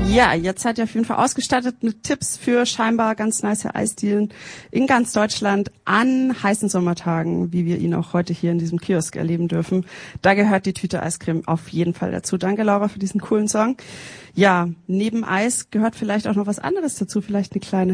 Ja, jetzt seid ihr auf jeden Fall ausgestattet mit Tipps für scheinbar ganz nice Eisdielen in ganz Deutschland an heißen Sommertagen, wie wir ihn auch heute hier in diesem Kiosk erleben dürfen. Da gehört die Tüte Eiscreme auf jeden Fall dazu. Danke, Laura, für diesen coolen Song. Ja, neben Eis gehört vielleicht auch noch was anderes dazu. Vielleicht eine kleine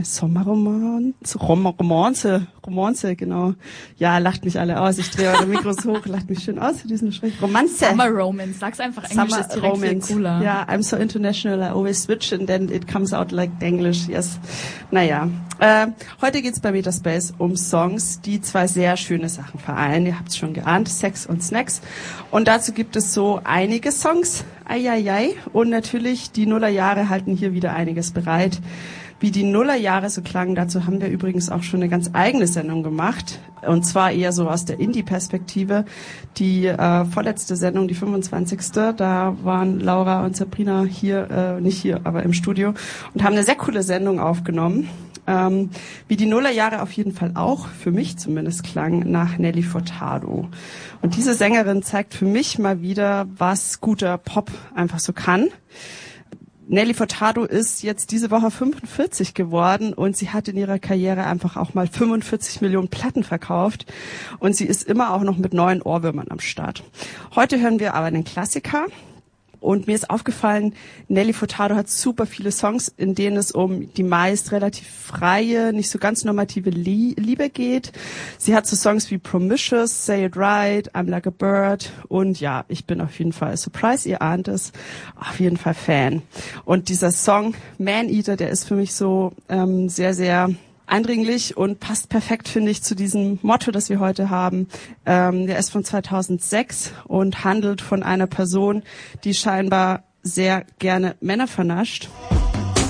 Romanze, genau. Ja, lacht mich alle aus. Ich drehe eure Mikros hoch, lacht mich schön aus für diesen Sprich. Romanze. Summer Romance. Sag's einfach Englisch, Summer ist direkt Romance. viel cooler. Ja, I'm so international, I always switch and then it comes out like English, yes. Naja, heute geht's bei Metaspace um Songs, die zwei sehr schöne Sachen vereinen. Ihr habt's schon geahnt, Sex und Snacks. Und dazu gibt es so einige Songs, und natürlich die Nullerjahre halten hier wieder einiges bereit. Wie die Nullerjahre so klangen, dazu haben wir übrigens auch schon eine ganz eigene Sendung gemacht. Und zwar eher so aus der Indie-Perspektive. Die vorletzte Sendung, die 25. Da waren Laura und Sabrina hier, nicht hier, aber im Studio und haben eine sehr coole Sendung aufgenommen. Wie die Nullerjahre auf jeden Fall auch, für mich zumindest, klang nach Nelly Furtado. Und diese Sängerin zeigt für mich mal wieder, was guter Pop einfach so kann. Nelly Furtado ist jetzt diese Woche 45 geworden und sie hat in ihrer Karriere einfach auch mal 45 Millionen Platten verkauft und sie ist immer auch noch mit neuen Ohrwürmern am Start. Heute hören wir aber einen Klassiker. Und mir ist aufgefallen, Nelly Furtado hat super viele Songs, in denen es um die meist relativ freie, nicht so ganz normative Liebe geht. Sie hat so Songs wie Promiscuous, Say It Right, I'm Like a Bird und ja, ich bin auf jeden Fall, Surprise, ihr ahnt es, auf jeden Fall Fan. Und dieser Song Man Eater, der ist für mich so sehr, sehr eindringlich und passt perfekt, finde ich, zu diesem Motto, das wir heute haben. Der ist von 2006 und handelt von einer Person, die scheinbar sehr gerne Männer vernascht.